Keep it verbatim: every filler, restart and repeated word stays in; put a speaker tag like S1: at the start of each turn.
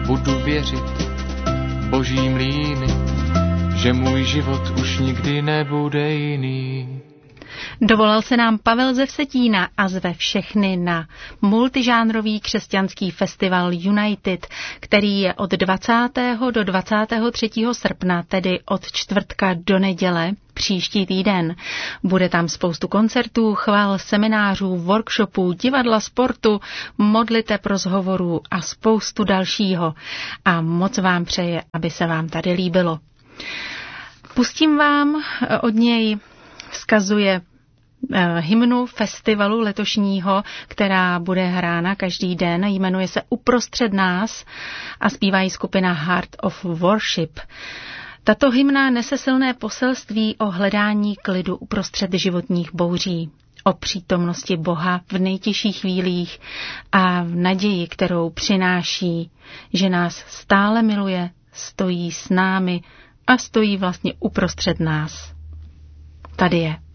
S1: budu věřit boží mlýny, že můj život už nikdy nebude jiný.
S2: Dovolal se nám Pavel ze Vsetína a zve všechny na multižánrový křesťanský festival United, který je od dvacátého do dvacátého třetího srpna, tedy od čtvrtka do neděle, příští týden. Bude tam spoustu koncertů, chval, seminářů, workshopů, divadla, sportu, modliteb, rozhovorů a spoustu dalšího. A moc vám přeje, aby se vám tady líbilo. Pustím vám od něj vzkazuje hymnu festivalu letošního, která bude hrána každý den. Jmenuje se Uprostřed nás a zpívá ji skupina Heart of Worship. Tato hymna nese silné poselství o hledání klidu uprostřed životních bouří, o přítomnosti Boha v nejtěžších chvílích a v naději, kterou přináší, že nás stále miluje, stojí s námi a stojí vlastně uprostřed nás. Tady je.